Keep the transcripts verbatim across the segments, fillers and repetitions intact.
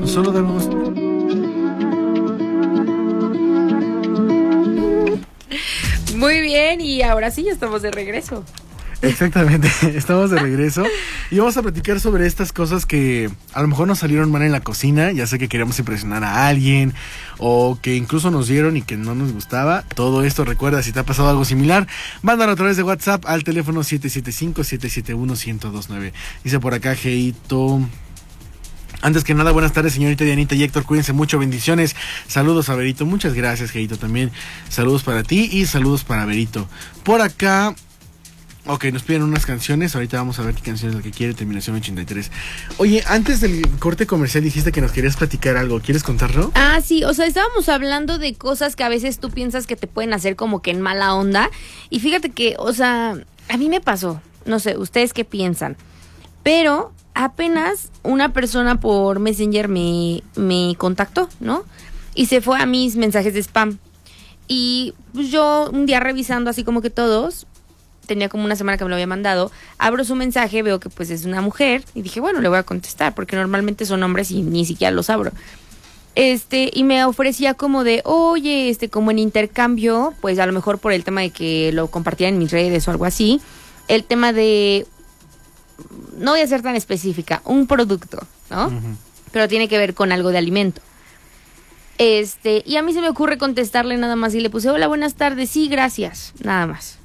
solo dame gusto. Muy bien, y ahora sí ya estamos de regreso. Exactamente, estamos de regreso y vamos a platicar sobre estas cosas que a lo mejor nos salieron mal en la cocina. Ya sé que queríamos impresionar a alguien o que incluso nos dieron y que no nos gustaba. Todo esto, recuerda, si te ha pasado algo similar, mándalo a través de WhatsApp al teléfono siete siete cinco, siete siete uno, uno cero dos nueve. Dice por acá Geito: antes que nada, buenas tardes, señorita Dianita y Héctor, cuídense mucho, bendiciones, saludos a Berito. Muchas gracias, Geito, también saludos para ti y saludos para Berito. Por acá, ok, nos piden unas canciones, ahorita vamos a ver qué canción es la que quiere, terminación ochenta y tres. Oye, antes del corte comercial dijiste que nos querías platicar algo, ¿quieres contarlo? Ah, sí, o sea, estábamos hablando de cosas que a veces tú piensas que te pueden hacer como que en mala onda, y fíjate que, o sea, a mí me pasó, no sé, ¿ustedes qué piensan? Pero apenas una persona por Messenger me, me contactó, ¿no? Y se fue a mis mensajes de spam. Y pues yo un día revisando así como que todos, tenía como una semana que me lo había mandado, abro su mensaje, veo que pues es una mujer y dije, bueno, le voy a contestar porque normalmente son hombres y ni siquiera los abro. Este, y me ofrecía como de, oye, este, como en intercambio, pues a lo mejor por el tema de que lo compartía en mis redes o algo así, el tema de, no voy a ser tan específica, un producto, ¿no? Uh-huh. Pero tiene que ver con algo de alimento. Este, y a mí se me ocurre contestarle nada más y le puse, hola, buenas tardes, sí, gracias, nada más.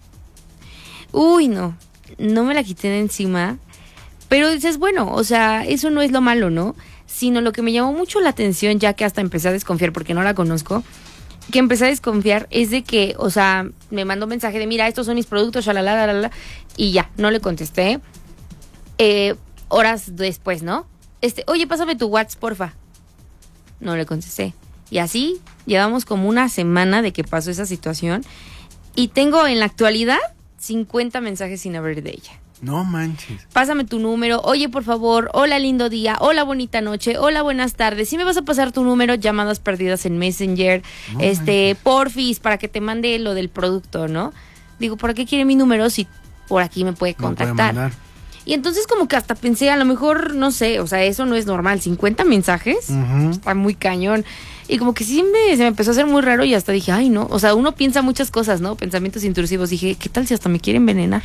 Uy, no, no me la quité de encima, pero dices, bueno, o sea, eso no es lo malo, ¿no? Sino lo que me llamó mucho la atención, ya que hasta empecé a desconfiar porque no la conozco, que empecé a desconfiar es de que, o sea, me mandó un mensaje de, mira, estos son mis productos, shalala, shalala, y ya, no le contesté. Eh, horas después, ¿no? Este, oye, pásame tu WhatsApp, porfa. No le contesté. Y así llevamos como una semana de que pasó esa situación y tengo en la actualidad cincuenta mensajes sin haber de ella. No manches. Pásame tu número, oye, por favor, hola, lindo día, hola, bonita noche, hola, buenas tardes. Si me vas a pasar tu número, llamadas perdidas en Messenger, no este, manches. Porfis, para que te mande lo del producto, ¿no? Digo, ¿para qué quiere mi número si por aquí me puede contactar? No puede y entonces como que hasta pensé, a lo mejor, no sé, o sea, eso no es normal, cincuenta mensajes, uh-huh. Está muy cañón. Y como que sí me, se me empezó a hacer muy raro y hasta dije, ay, no, o sea, uno piensa muchas cosas, ¿no? Pensamientos intrusivos. Dije, ¿qué tal si hasta me quiere envenenar?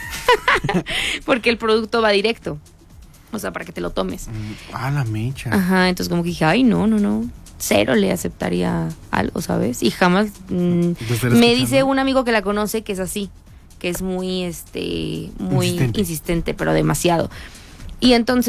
Porque el producto va directo, o sea, para que te lo tomes. Ah, la mecha. Ajá, entonces como que dije, ay, no, no, no, cero le aceptaría algo, ¿sabes? Y jamás, mmm, me dice un amigo que la conoce que es así, que es muy, este, muy insistente, insistente pero demasiado. Y entonces